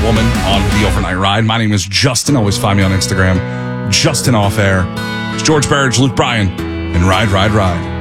woman on the overnight ride. My name is Justin. Always find me on Instagram, Justin Off Air. It's George Barrage, Luke Bryan, and Ride, Ride, Ride.